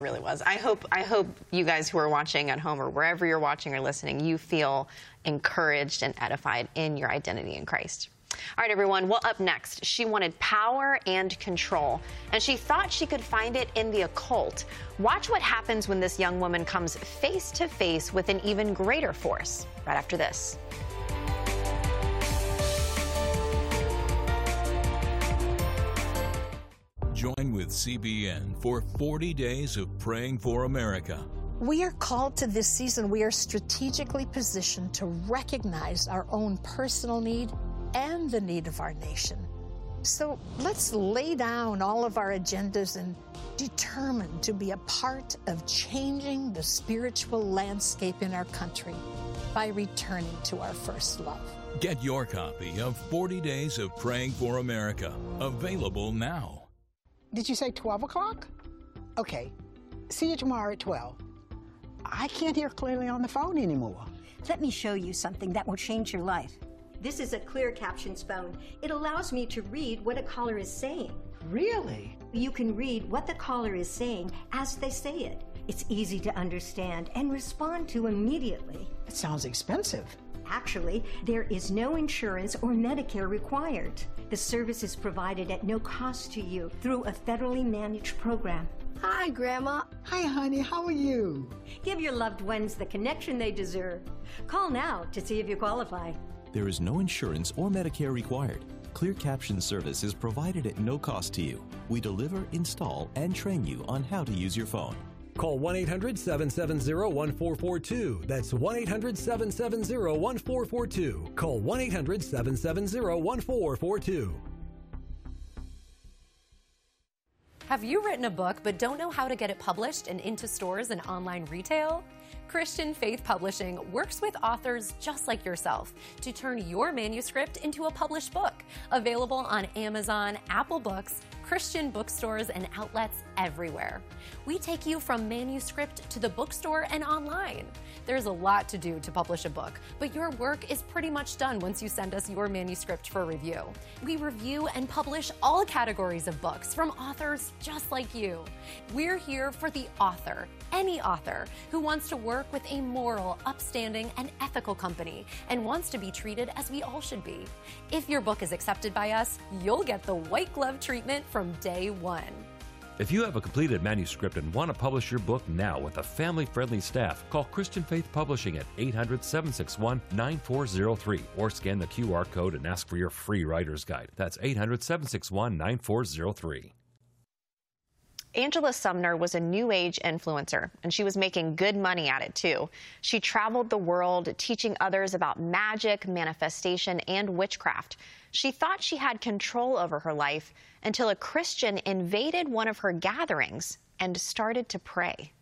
Really was. I hope you guys who are watching at home or wherever you're watching or listening, you feel encouraged and edified in your identity in Christ. All right, everyone. Well, up next, she wanted power and control, and she thought she could find it in the occult. Watch what happens when this young woman comes face to face with an even greater force right after this. Join with CBN for 40 days of praying for America. We are called to this season. We are strategically positioned to recognize our own personal need and the need of our nation. So let's lay down all of our agendas and determine to be a part of changing the spiritual landscape in our country by returning to our first love. Get your copy of 40 Days of Praying for America, available now. Did you say 12 o'clock? Okay. See you tomorrow at 12. I can't hear clearly on the phone anymore. Let me show you something that will change your life. This is a Clear Captions phone. It allows me to read what a caller is saying. Really? You can read what the caller is saying as they say it. It's easy to understand and respond to immediately. It sounds expensive. Actually, there is no insurance or Medicare required. The service is provided at no cost to you through a federally managed program. Hi, Grandma. Hi, honey. How are you? Give your loved ones the connection they deserve. Call now to see if you qualify. There is no insurance or Medicare required. Clear Caption service is provided at no cost to you. We deliver, install, and train you on how to use your phone. Call 1-800-770-1442. That's 1-800-770-1442. Call 1-800-770-1442. Have you written a book but don't know how to get it published and into stores and online retail? Christian Faith Publishing works with authors just like yourself to turn your manuscript into a published book. Available on Amazon, Apple Books, Christian bookstores, and outlets everywhere. We take you from manuscript to the bookstore and online. There's a lot to do to publish a book, but your work is pretty much done once you send us your manuscript for review. We review and publish all categories of books from authors just like you. We're here for the author, any author who wants to work with a moral, upstanding, and ethical company and wants to be treated as we all should be. If your book is accepted by us, you'll get the white glove treatment from day one. If you have a completed manuscript and want to publish your book now with a family-friendly staff, call Christian Faith Publishing at 800-761-9403 or scan the QR code and ask for your free writer's guide. That's 800-761-9403. Angela Sumner was a New Age influencer, and she was making good money at it, too. She traveled the world teaching others about magic, manifestation, and witchcraft. She thought she had control over her life until a Christian invaded one of her gatherings and started to pray.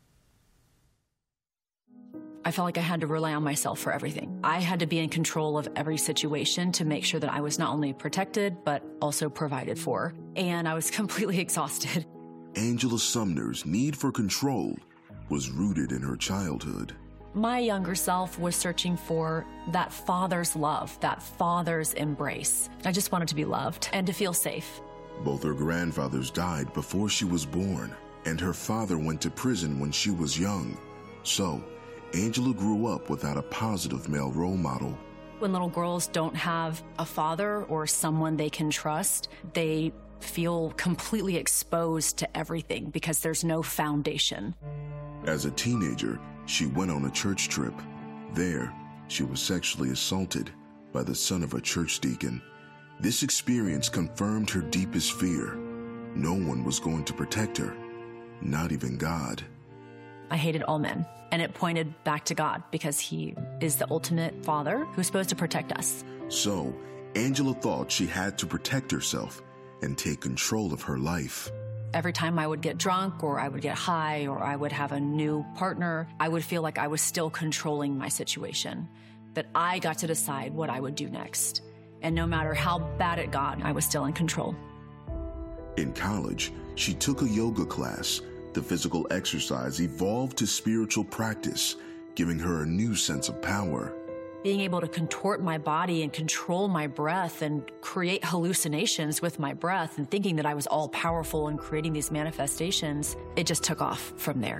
I felt like I had to rely on myself for everything. I had to be in control of every situation to make sure that I was not only protected, but also provided for. And I was completely exhausted. Angela Sumner's need for control was rooted in her childhood. My younger self was searching for that father's love, that father's embrace. I just wanted to be loved and to feel safe. Both her grandfathers died before she was born, and her father went to prison when she was young. So, Angela grew up without a positive male role model. When little girls don't have a father or someone they can trust, they feel completely exposed to everything because there's no foundation. As a teenager, she went on a church trip. There, she was sexually assaulted by the son of a church deacon. This experience confirmed her deepest fear. No one was going to protect her, not even God. I hated all men, and it pointed back to God because he is the ultimate father who's supposed to protect us. So, Angela thought she had to protect herself and take control of her life. Every time I would get drunk or I would get high or I would have a new partner, I would feel like I was still controlling my situation, that I got to decide what I would do next. And no matter how bad it got, I was still in control. In college, she took a yoga class. The physical exercise evolved to spiritual practice, giving her a new sense of power. being able to contort my body and control my breath and create hallucinations with my breath and thinking that I was all powerful and creating these manifestations, it just took off from there.